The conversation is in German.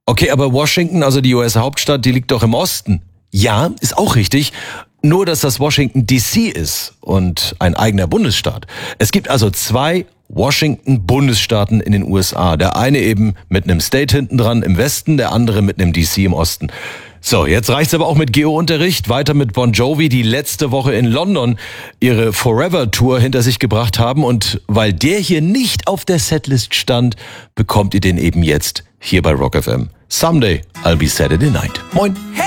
Okay, aber Washington, also die US-Hauptstadt, die liegt doch im Osten. Ja, ist auch richtig. Nur, dass das Washington DC ist und ein eigener Bundesstaat. Es gibt also 2 Washington-Bundesstaaten in den USA. Der eine eben mit einem State hinten dran im Westen, der andere mit einem DC im Osten. So, jetzt reicht's aber auch mit Geo-Unterricht. Weiter mit Bon Jovi, die letzte Woche in London ihre Forever-Tour hinter sich gebracht haben. Und weil der hier nicht auf der Setlist stand, bekommt ihr den eben jetzt hier bei Rock FM. Someday I'll be Saturday Night. Moin.